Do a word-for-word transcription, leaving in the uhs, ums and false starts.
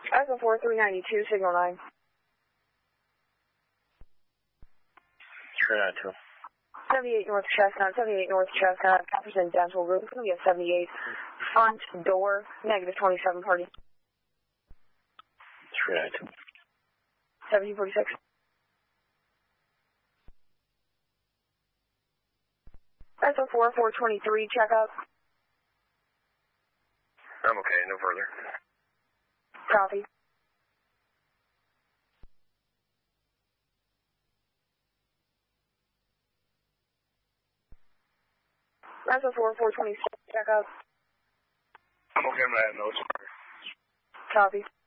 Echo four three ninety-two, signal nine. three ninety-two. seventy-eight North Chestnut, seventy-eight North Chestnut, Jefferson Dental Group. It's going to be a seventy-eight. Front door, negative twenty-seven, party. three ninety-two. seventeen forty-six. Echo four four twenty-three, check out. I'm okay, no further. Copy. Echo four four twenty-six, check out. I'm okay, I'm going to have notes. Copy.